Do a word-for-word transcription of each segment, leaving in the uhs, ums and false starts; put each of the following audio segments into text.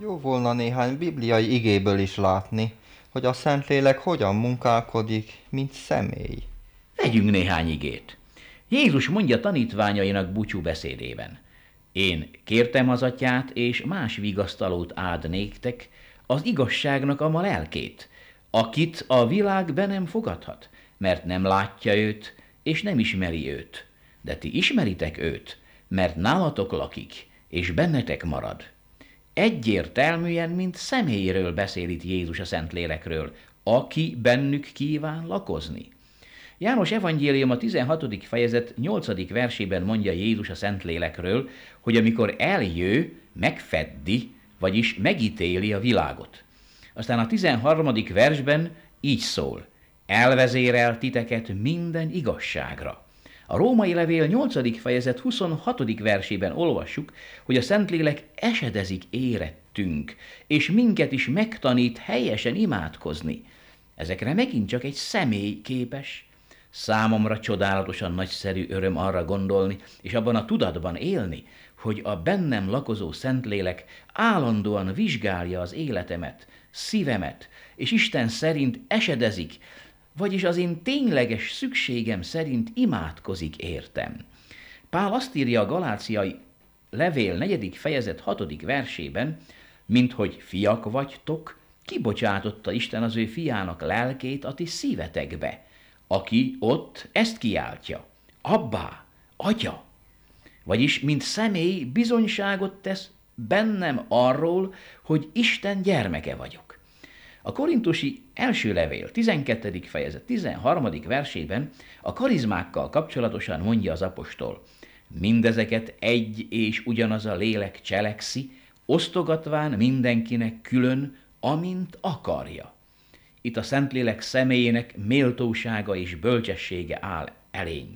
Jó volna néhány bibliai igéből is látni, hogy a Szentlélek hogyan munkálkodik, mint személy. Vegyünk néhány igét. Jézus mondja tanítványainak búcsú beszédében: Én kértem az atyát, és más vigasztalót áld néktek, az igazságnak a ma lelkét, akit a világ be nem fogadhat, mert nem látja őt, és nem ismeri őt. De ti ismeritek őt, mert nálatok lakik, és bennetek marad. Egyértelműen, mint személyről beszél itt Jézus a Szentlélekről, aki bennük kíván lakozni. János evangélium a tizenhatodik fejezet nyolcadik versében mondja Jézus a Szentlélekről, hogy amikor eljő, megfeddi, vagyis megítéli a világot. Aztán a tizenharmadik versben így szól: elvezérel titeket minden igazságra. A római levél nyolcadik fejezet huszonhatodik versében olvassuk, hogy a Szentlélek esedezik érettünk, és minket is megtanít helyesen imádkozni. Ezekre megint csak egy személy képes. Számomra csodálatosan nagyszerű öröm arra gondolni, és abban a tudatban élni, hogy a bennem lakozó Szentlélek állandóan vizsgálja az életemet, szívemet, és Isten szerint esedezik, vagyis az én tényleges szükségem szerint imádkozik értem. Pál azt írja a galáciai levél negyedik fejezet hatodik versében, minthogy fiak vagytok, kibocsátotta Isten az ő fiának lelkét a ti szívetekbe, aki ott ezt kiáltja: Abbá, Atya! Vagyis, mint személy bizonyságot tesz bennem arról, hogy Isten gyermeke vagyok. A korintusi első levél tizenkettedik fejezet tizenharmadik versében a karizmákkal kapcsolatosan mondja az apostol: mindezeket egy és ugyanaz a lélek cselekszi, osztogatván mindenkinek külön, amint akarja. Itt a Szentlélek személyének méltósága és bölcsessége áll elénk.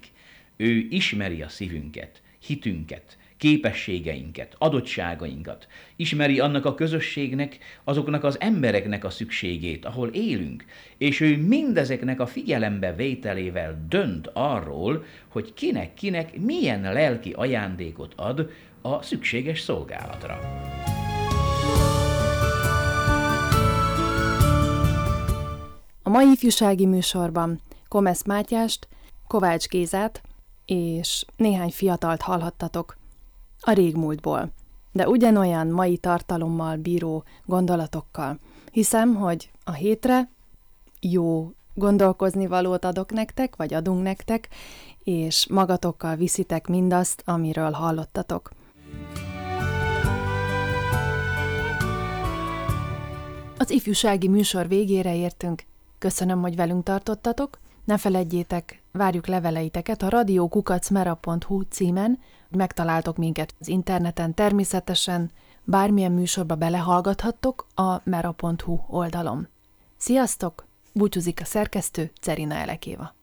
Ő ismeri a szívünket, hitünket, képességeinket, adottságainkat, ismeri annak a közösségnek, azoknak az embereknek a szükségét, ahol élünk, és ő mindezeknek a figyelembe vételével dönt arról, hogy kinek-kinek milyen lelki ajándékot ad a szükséges szolgálatra. A mai ifjúsági műsorban Komesz Mátyást, Kovács Gézát és néhány fiatalt hallhattatok a régmúltból, de ugyanolyan mai tartalommal bíró gondolatokkal. Hiszem, hogy a hétre jó gondolkozni valót adok nektek, vagy adunk nektek, és magatokkal viszitek mindazt, amiről hallottatok. Az ifjúsági műsor végére értünk. Köszönöm, hogy velünk tartottatok. Ne feledjétek, várjuk leveleiteket a radio kukac mera pont hu címen, megtaláltok minket az interneten természetesen, bármilyen műsorba belehallgathattok a mera pont hu oldalon. Sziasztok! Búcsúzik a szerkesztő, Cerina Elekéva.